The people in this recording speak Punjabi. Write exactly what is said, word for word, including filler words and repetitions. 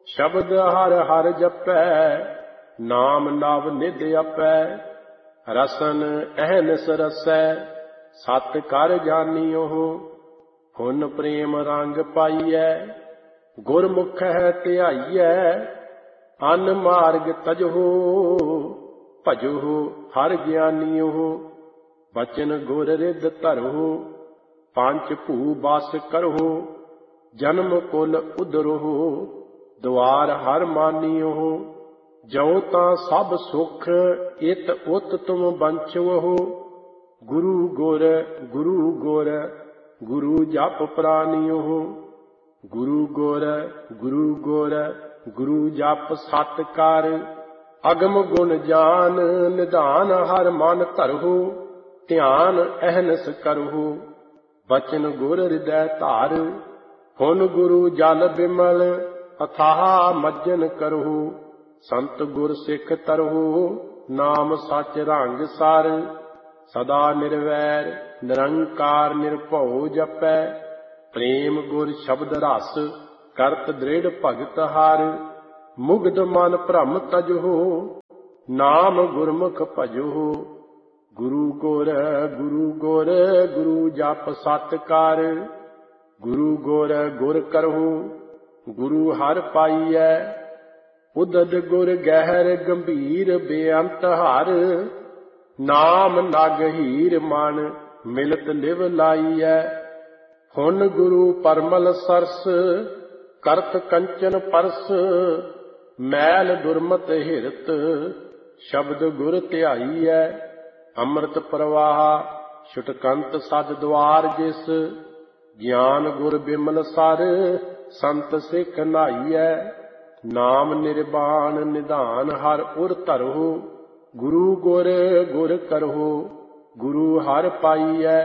ਸ਼ਬਦ ਹਰ ਹਰ ਜਪੈ, ਨਾਮ ਨਵ ਨਿਧ ਆਪੈ। ਰਸਨ ਅਹਨਿਸ ਰਸੈ, ਸਤ ਕਰ ਜਾਣਿਓ। ਹੁਨ ਪ੍ਰੇਮ ਰੰਗ ਪਾਈਐ, ਗੁਰਮੁਖ ਹੈ ਧਿਆਈਐ। ਅਨ ਮਾਰਗ ਤਜਹੁ, ਭਜਹੁ ਹਰ ਗਿਆਨੀਓ। ਬਚਨ ਗੁਰ ਰਿਦ ਧਰਹੁ, ਪੰਚ ਭੂ ਬਸ ਕਰਹੁ। ਜਨਮ ਕੁਲ ਉਧਰਹੁ, ਦੁਆਰ ਹਰ ਮਾਨੀਓ। ਜਉ ਤਾਂ ਸਭ ਸੁਖ, ਇਤ ਉਤ ਤੁਮ ਬੰਚਵਹੁ। ਗੁਰੂ ਗੁਰ ਗੁਰੂ ਗੁਰ, ਗੁਰੂ ਜਪ ਪ੍ਰਾਨਿਓ। ਗੁਰੂ ਗੁਰ ਗੁਰੂ ਗੁਰ, ਗੁਰੂ ਜਪ ਸਤ ਕਰ। ਅਗਮ ਗੁਣ ਜਾਨ, ਨਿਧਾਨ ਹਰ ਮਨ ਧਰਹੁ। ਧਿਆਨ ਅਹਨਿਸ ਕਰਹੁ, ਬਚਨ ਗੁਰ ਹਿਰਦੈ ਧਾਰ। ਹੁਨ ਗੁਰੂ ਜਲ ਬਿਮਲ, ਅਥਾਹ ਮੱਜਨ ਕਰਹੁ। ਸੰਤ ਗੁਰ ਸਿੱਖ ਤਰਹੁ, ਨਾਮ ਸਚ ਰੰਗ ਸਰ। ਸਦਾ ਨਿਰਵੈਰ ਨਿਰੰਕਾਰ ਨਿਰਭਉ ਜਪੈ। ਪ੍ਰੇਮ ਗੁਰ ਸ਼ਬਦ ਰਸ, ਕਰਤ ਦ੍ਰਿੜ ਭਗਤ ਹਰ। ਮੁਗਧ ਮਨ ਭ੍ਰਮ ਤਜਹੁ, ਨਾਮ ਗੁਰਮੁਖ ਭਜਹੁ। ਗੁਰੂ ਗੁਰ ਗੁਰੂ ਗੁਰ, ਗੁਰੂ ਜਪ ਸਤ ਕਰ। ਗੁਰੂ ਗੁਰ ਗੁਰ ਕਰਹੁ, ਗੁਰੂ ਹਰਿ ਪਾਈਐ। ਉਦਦ ਗੁਰ ਗਹਿਰ ਗੰਭੀਰ, ਬੇਅੰਤ ਹਰ। ਨਾਮ ਨਗ ਹੀਰ ਮਨ, ਮਿਲਤ ਲਿਵ ਲਾਈਐ। ਹੁਨ ਗੁਰੂ ਪਰਮਲ ਸਰਸ, ਕਰਤ ਕੰਚਨ ਪਰਸ। ਮੈਲ ਦੁਰਮਤ ਹਿਰਤ, ਸ਼ਬਦ ਗੁਰ ਧਿਆਈਐ। ਅੰਮ੍ਰਿਤ ਪ੍ਰਵਾਹ, ਛੁਟਕੰਤ ਸਦ ਦੁਆਰ ਜਿਸ। ਗਿਆਨ ਗੁਰ ਬਿਮਲ ਸਰ, ਸੰਤ ਸਿੱਖ ਨਾਈਐ। ਨਾਮ ਨਿਰਵਾਣ ਨਿਧਾਨ ਹਰ ਉਰ ਧਰਹੁ। ਗੁਰੂ ਗੁਰ ਗੁਰ ਕਰਹੁ, ਗੁਰੂ ਹਰਿ ਪਾਈਐ।